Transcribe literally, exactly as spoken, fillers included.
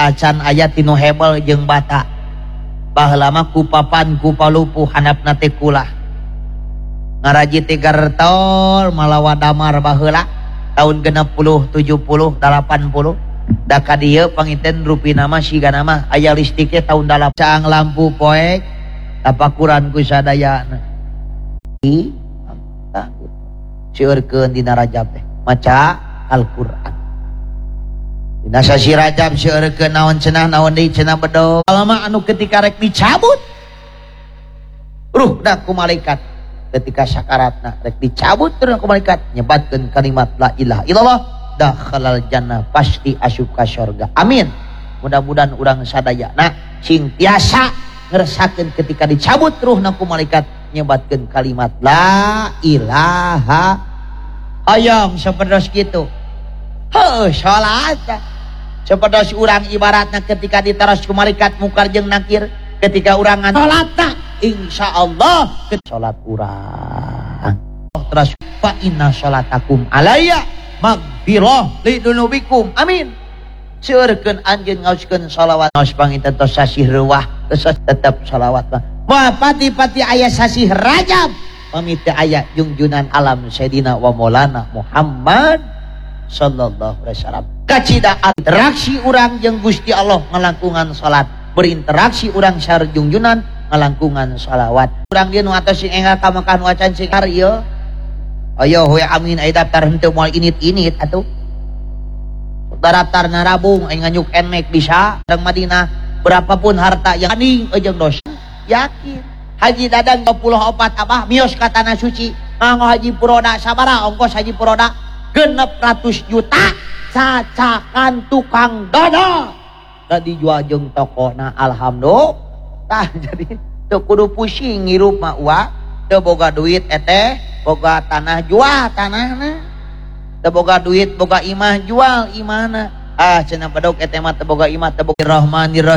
acan ayat tinu hebel jeung bata baheula mah ku papan ku palupuh handapna teh kulah ngaraji tigartol malawa damar baheula tahun genep puluh tujuh puluh delapan puluh da ka dieu pangiten rupina mah sigana mah aya listriknya tahun dalapan caang lampu poek tapakuran ku sadayana i sieurkeun dina Rajab teh maca Al-Qur'an dina sasi Rajab sieurkeun naon cenah naon deui cenah bedo alama anu ketika rek dicabut ruhna ku malaikat ketika sakaratna rek dicabut terus ku malaikat nyebatkeun kalimat la ilaha illallah dakhalal jannah pasti asup ka surga amin mudah-mudahan urang sadayana sing tiasa ngerasakeun ketika dicabut ruhna ku malaikat nyebatkeun kalimat la ilaha hayang saperdos kitu heuh salat saperdos urang ibaratna ketika ditaros ku malaikat mungkar jeung nakir ketika urang salatna insyaallah salat urang terus fa inna salatakum alayya magfirah li dunubikum amin seurekeun anjeun ngaoskeun shalawat naos panginten tos sasih reuwah tetep shalawat mah pati-pati aya sasih Rajab pamit aya junjunan alam Sayyidina wa Maulana Muhammad sallallahu alaihi wasallam kacida interaksi urang jeung Gusti Allah ngalangkungan salat berinteraksi urang sareng junjunan ngalangkungan shalawat urang dieu nu atos sing enggal ka makan wacan sing karya ayo we amin aya daftar henteu moal init-init atuh daftar narabung aya nganyuk enmek bisa urang Madinah berapapun harta yang aning jeung dosa yakin Haji Dadang dua puluh empat abah mios ka tanah suci nganggo haji puroda sabaraha ongkos haji puroda genep ratus juta cacakan tukang dodol da dijual jeung tokona alhamdulillah tah jadi teu kudu pusing ngirup mah uang teu boga duit eteh boga tanah jual tanahna teu boga duit boga imah jual imahna ah cenah bedog eteh mah teu boga imah teu boga rahmanir